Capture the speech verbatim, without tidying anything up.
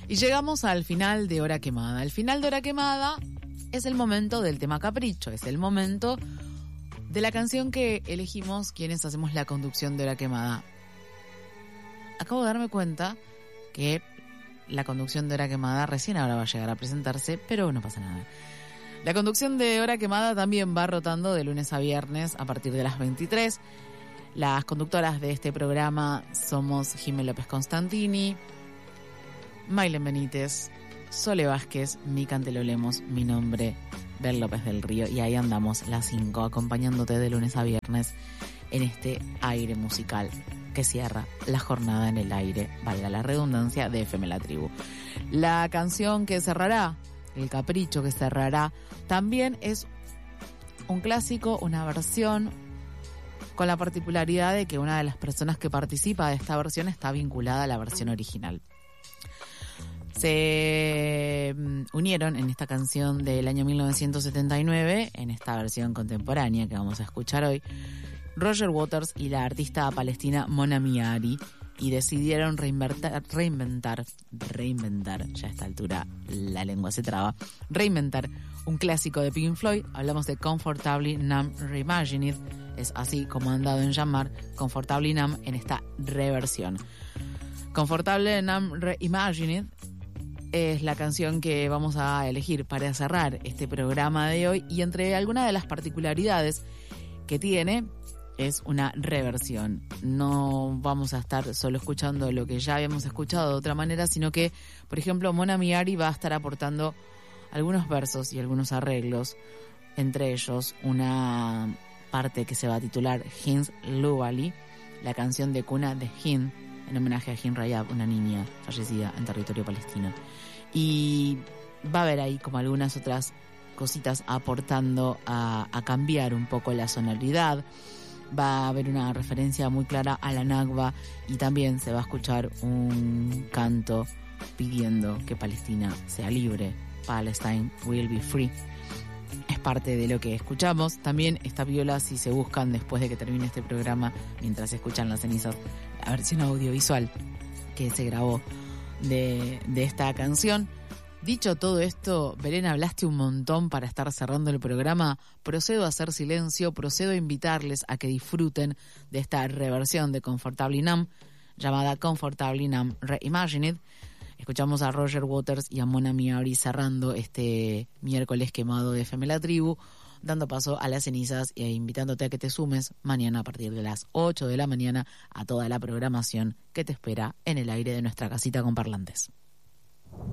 Y llegamos al final de Hora Quemada. El final de Hora Quemada es el momento del tema Capricho, es el momento de la canción que elegimos quienes hacemos la conducción de Hora Quemada. Acabo de darme cuenta que la conducción de Hora Quemada recién ahora va a llegar a presentarse, pero no pasa nada. La conducción de Hora Quemada también va rotando de lunes a viernes a partir de las veintitrés. Las conductoras de este programa somos Jimé López Constantini, Maylen Benítez, Sole Vázquez, mi Cantelo Lemos, mi nombre, Bel López del Río, y ahí andamos las cinco acompañándote de lunes a viernes en este aire musical que cierra la jornada en el aire, valga la redundancia, de F M La Tribu. La canción que cerrará, el capricho que cerrará, también es un clásico, una versión, con la particularidad de que una de las personas que participa de esta versión está vinculada a la versión original. Se unieron en esta canción del año mil novecientos setenta y nueve, en esta versión contemporánea que vamos a escuchar hoy, Roger Waters y la artista palestina Mona Miari, y decidieron reinventar, reinventar, reinventar, ya a esta altura la lengua se traba, reinventar un clásico de Pink Floyd. Hablamos de Comfortably Numb Reimagined, es así como han dado en llamar Comfortably Numb en esta reversión. Comfortably Numb Reimagined es la canción que vamos a elegir para cerrar este programa de hoy, y entre algunas de las particularidades que tiene es una reversión. No vamos a estar solo escuchando lo que ya habíamos escuchado de otra manera, sino que, por ejemplo, Mona Miari va a estar aportando algunos versos y algunos arreglos, entre ellos una parte que se va a titular Hind's Lullaby, la canción de cuna de Hind, en homenaje a Hind Rayab, una niña fallecida en territorio palestino. Y va a haber ahí como algunas otras cositas aportando a, a cambiar un poco la sonoridad. Va a haber una referencia muy clara a la Nakba, y también se va a escuchar un canto pidiendo que Palestina sea libre. Palestine will be free. Es parte de lo que escuchamos. También esta viola, si se buscan después de que termine este programa, mientras escuchan Las Cenizas, la versión audiovisual que se grabó de, de esta canción. Dicho todo esto, Belén, hablaste un montón para estar cerrando el programa. Procedo a hacer silencio, procedo a invitarles a que disfruten de esta reversión de Comfortably Numb, llamada Comfortably Numb Reimagined. Escuchamos a Roger Waters y a Mona Miari cerrando este miércoles quemado de F M La Tribu, dando paso a Las Cenizas e invitándote a que te sumes mañana a partir de las ocho de la mañana a toda la programación que te espera en el aire de nuestra casita con parlantes.